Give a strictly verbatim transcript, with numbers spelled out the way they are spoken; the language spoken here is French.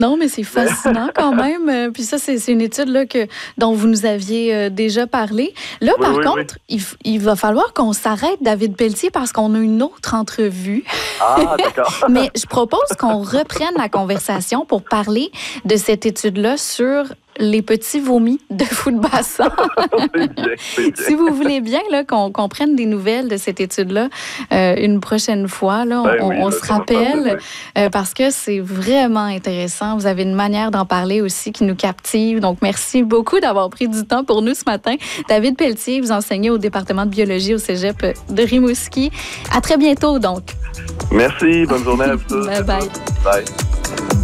Non, mais c'est fascinant quand même. Euh, Puis ça, c'est c'est une étude là, que, dont vous nous aviez euh, déjà parlé. Là, Oui, par oui, contre, il, f- il va falloir qu'on s'arrête, David Pelletier, parce qu'on a une autre entrevue. Ah, d'accord. Mais je propose qu'on reprenne la conversation pour parler de cette étude-là sur les petits vomis de Food-Bassin. C'est bien, c'est bien. Si vous voulez bien là, qu'on qu'on prenne des nouvelles de cette étude-là euh, une prochaine fois, là, on, Ben oui, on là, se ça va faire rappelle plaisir. euh, parce que c'est vraiment intéressant. Vous avez une manière d'en parler aussi qui nous captive. Donc, merci beaucoup d'avoir pris du temps pour nous ce matin. David Pelletier, vous enseignez au département de biologie au Cégep de Rimouski. À très bientôt, donc. Merci, bonne journée à vous tous. Bye bye. Bye.